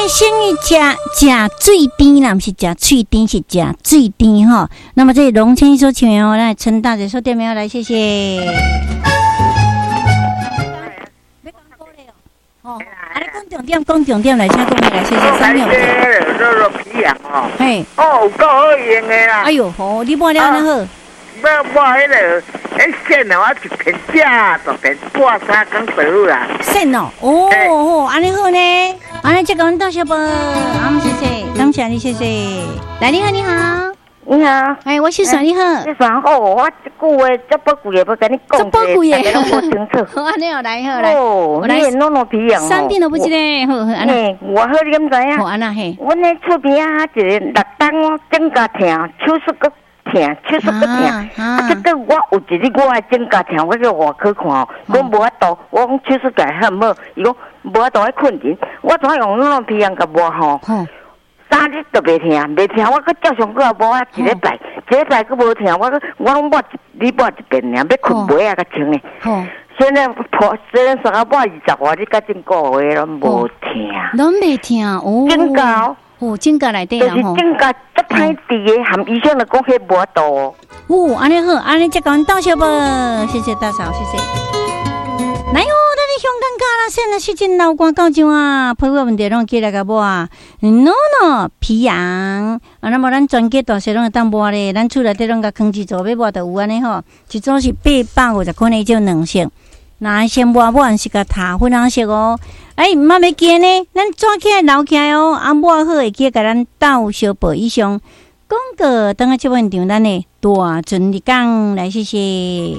生意食水甜啦，不是食脆甜，是食水甜哈。那么这龙青所请哦，来陈大姐说店名来，谢谢。哦，啊，你讲重点来，请讲来，谢谢。三秒。 肉皮羊哦。 嘿。 哦，够好用的啦。 哎呦，好，你摸了安好。 我迄个，线啊，我一片假，就片半三工倒啦。 线哦，哦，安尼好呢，安尼这个到小宝，谢谢，感谢你，谢谢。来，你好，你好， 你好， 哎，我是啥？你好， 你啥？哦，我这句话这宝贵的，要跟你讲一下，大家都不清楚。 好，安尼好，来好来。 哦，你弄弄皮样哦。 三点都不记得，好，安尼。 我好你敢知影？ 好，安那嘿。 阮咧厝边啊，一个六当哦，整家疼，手术个疼，手术个疼。结果我有一日我爱整家疼，我去外科看哦，我无法度，我讲手术改好唔好？伊讲无法度爱困人，我怎用弄弄皮样甲抹吼？3日都袂疼，我搁照常搁也无啊，一礼拜搁无疼，我拢抹你抹一遍尔，要困袂啊，甲穿的。现在上个抹20外，你甲真个月拢无疼， 拢袂疼哦。 真高哦，真高内底啦吼。就是真高，足歹治的，含医生就讲迄无度。 哦，安尼好，安尼再甲阮道谢吧，谢谢大嫂，谢谢。来哟，咱咧香港卡啦，现在时间老关到上啊，配合问题拢起来个无啊？no 皮羊啊，那么咱全家大细拢会当抹咧，咱厝内底拢甲空气做要抹就有安尼吼，一组是850块呢，就2色。那先抹完是甲塔粉红色哦，哎，毋要惊呢，咱抓起来捞起来哦，啊抹好会记甲咱斗小报以上。广告等下这问题，咱呢大顺利讲来，谢谢。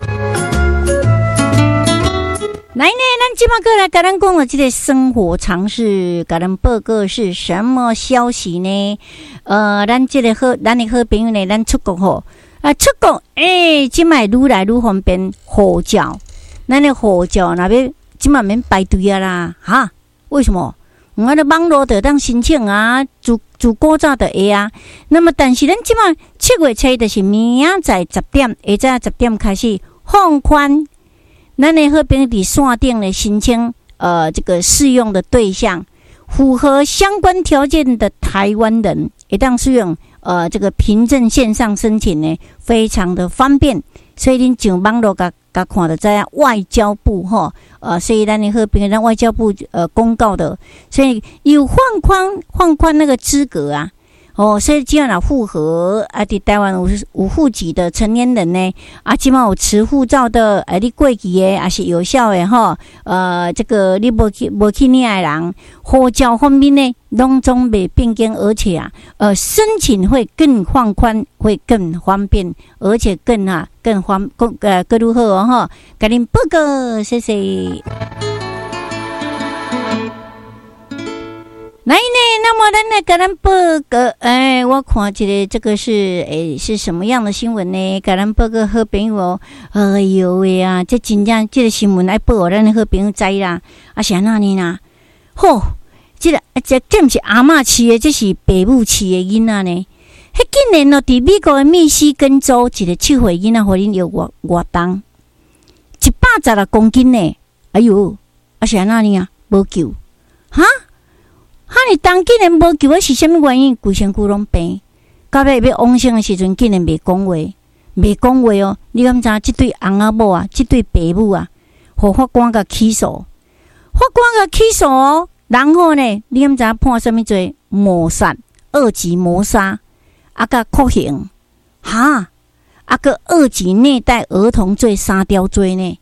来呢，咱今麦过来跟咱讲了这个生活常识，跟咱报告是什么消息呢？咱这个咱的好朋友呢，咱出国吼，出国今麦愈来愈方便护照，咱的护照那边今麦免排队啊啦，哈？为什么？我的网络就当申请啊，自古早就会啊。那么，但是咱今麦7月初就是明仔10点，下午10点开始放宽。咱的好朋友伫线顶咧申请，这个适用的对象符合相关条件的台湾人，会当适用这个凭证线上申请呢，非常的方便。所以恁上网络甲看到知影外交部吼，所以咱的好朋友咱外交部公告的，所以有放宽那个资格啊。所以只要若符合伫台湾有户籍的成年人呢，即马有持护照的，你过期的也是有效的吼。这个你无去领的人，护照方面呢，拢总袂变更，而且申请会更放宽，会更方便，而且更如何哦吼？甲恁报告，谢谢。来呢，那么咱来跟咱报告，我看这个是什么样的新闻呢？跟咱报告好朋友，哎呦喂啊，这真正这个新闻来报，咱的好朋友知啦，是安那呢啦？吼，这毋是阿嬷饲的，这是爸母饲的囡仔呢。迄今年哦，伫美国的密西根州，一个7岁囡仔，互恁有活动116公斤呢。哎呦，是安那呢啊？无救，哈？哈！你当竟然无救，是啥物原因？规身躯拢病，到尾要往生的时阵，竟然袂讲话哦！你敢知？这对翁仔某啊，这对爸母啊，互法官甲起诉，哦。然后呢，你敢知判什么罪？谋杀，2级谋杀，甲酷刑，哈！个2级虐待儿童罪3条罪呢？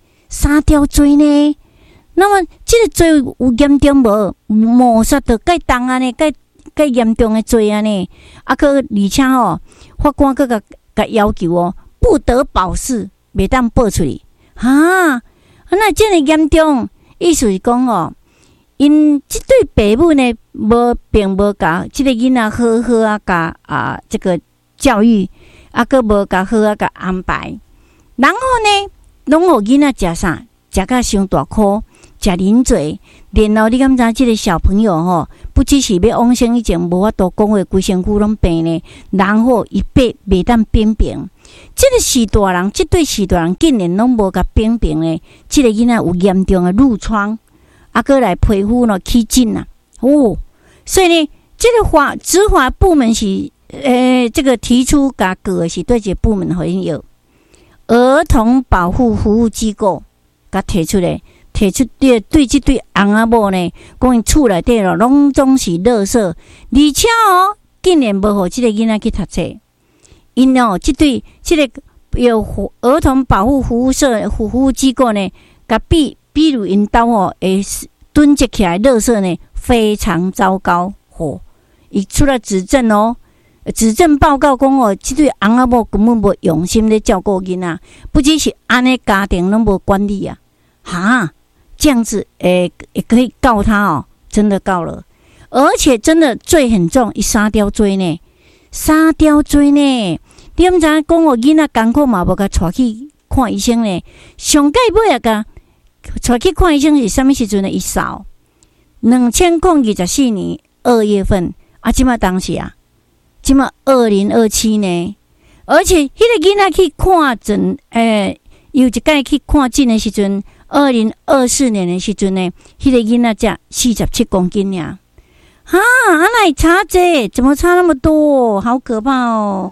那么，这个罪有严重无？谋杀着介重啊呢，介严重的罪啊呢？而且法官甲要求哦，不得保释，袂当报出去。哈，那这么严重，意思是讲哦，因这对爸母呢，并无甲这个囡仔好好甲这个教育，个无甲好甲安排。然后呢，拢互囡仔食啥？食甲伤大颗。食啉醉，然后你敢知这个小朋友吼，不只是要往生以前无法度讲话，规身躯拢病呢，然后一辈袂当扁平。这个是大人，这对是大人竟然拢无甲扁平呢，这个囡仔有严重的褥疮，过来皮肤呢起疹啊， 所以呢，这个执法部门是这个提出甲个是对这个部门好像有儿童保护服务机构甲提出对这对翁仔某呢，讲因厝内底咯，拢总是垃圾，而且竟然无互这个囡仔去读册。因这个有儿童保护服务机构呢，甲比如因兜会囤积起来垃圾呢，非常糟糕。伊出来指证指证报告讲这对翁仔某根本无用心咧照顾囡仔，不只是安尼家庭拢无管理啊，这样子也可以告他真的告了，而且真的罪很重，伊沙雕罪呢，你毋知影讲囡仔艰苦嘛，无甲带去看医生呢，上届尾也甲带去看医生是啥物时阵呢？伊扫2024年2月份即马当时即马2027呢，而且迄个囡仔去看诊，有一届去看诊的时阵，2024年的时阵呢，迄个囡仔才47公斤呀！那差这怎么差那么多？好可怕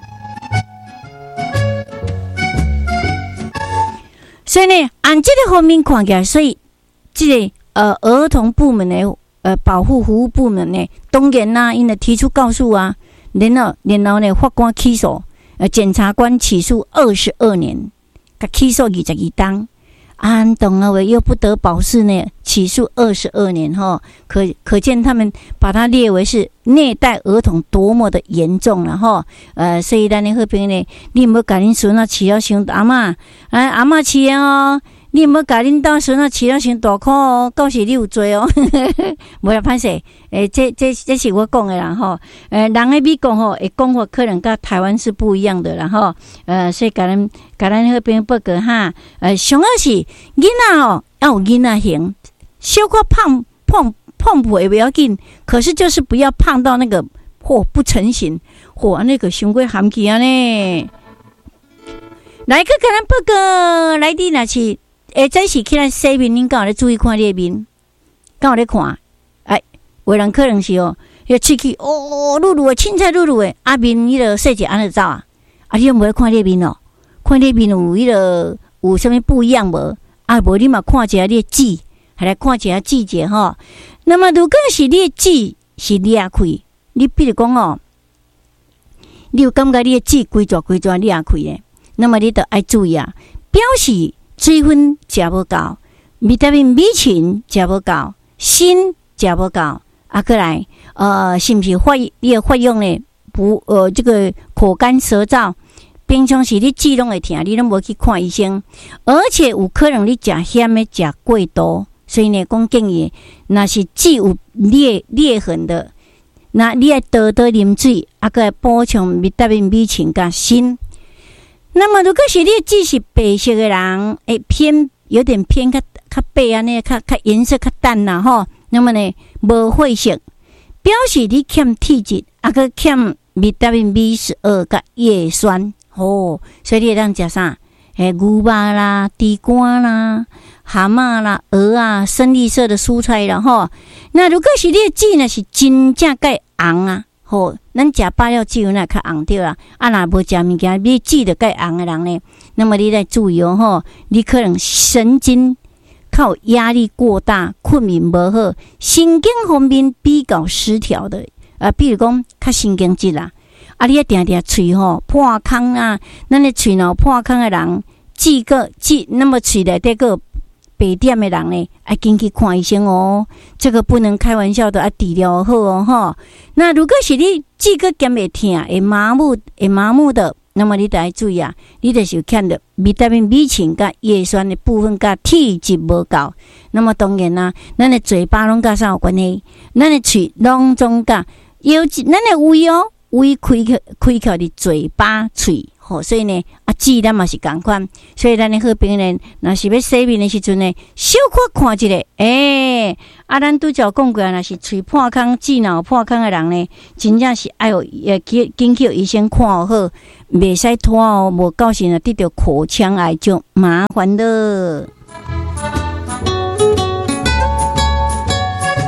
所以呢，按这个方面看起来，所以这个儿童部门的保护服务部门呢，当然因为提出告诉然后呢，法官起诉，检察官起诉22年，甲起诉22档。董而为又不得保释呢，起诉22年可见他们把它列为是虐待儿童多么的严重了所以咱的好朋友呢，你有没有甲恁孙仔饲了伤阿嬷饲的你有没有甲恁兜孙仔饲了伤大苦到时你有罪无啦歹势这是我讲的啦人的美国会讲法可能跟台湾是不一样的啦所以甲咱好朋友报告上好是囡仔要有囡仔型，小可胖不要紧，可是就是不要胖到那个不成形那个伤过含气呢。来个甲咱报告，来滴若是早时起来洗面，恁敢有咧注意看你的面？敢有咧看？有人可能是迄喙齿露露的凊彩露露的，面迄个细节安怎走你有无咧看你的面看你的面有迄个有啥物不一样无？无你嘛看一下你的指，还来看一下季节那么如果是你的指是裂开，你比如讲你有感觉你的指规抓裂开呢？那么你就要注意表示水分食无够，维他命 B 群食无够，锌食无够，过来是不是你的发用呢？这个口干舌燥，平常时你指拢会痛，你拢无去看医生，而且有可能你食咸的食过多，所以呢，讲建议，若是指有裂痕的，那你要多啉水，过来补充维他命 B 群甲锌。那么，如果是你指是白色的人，有点偏较白安尼，较颜色较淡啦那么呢，无血色，表示你欠铁质，个欠维他命 B12 甲叶酸所以你会当食啥？牛肉啦、猪肝啦、蛤蟆啦、鹅深绿色的蔬菜啦那如果是你的指呢，是真正介红咱食饱了只有那较红着啦。若无食物件，你指着介红的人呢，那么你来注意你可能神经靠压力过大，困眠无好，神经方面比较失调的比如讲较神经质啦。你要定喙破空咱的喙脑破空的人，那么喙内底个白点的人呢，要紧去看医生这个不能开玩笑的治疗好那如果是你指个兼会痛，会麻木的，那么你得要注意你就是欠的维他命 B 群甲叶酸的部分甲铁质无够。那么当然咱的嘴巴拢甲啥有关系？咱的喙拢总甲咱的胃开口的嘴巴喙所以呢指咱嘛是同款，所以咱的好朋友呢，若是要洗面的时阵呢，小可看一下咱拄则讲过若是喙破空、指脑破空的人呢，真正是紧去医生看好，袂使拖无到时呢得到口腔癌就麻烦了。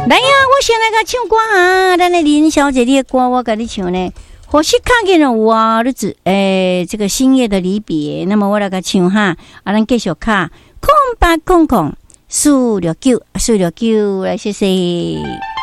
来呀，我先来个唱歌哈，咱的林小姐你的歌我给你唱呢。或是看见了我日子，这个星夜的离别，那么我来个唱哈，咱继续看，空八空空，469，469，来谢谢。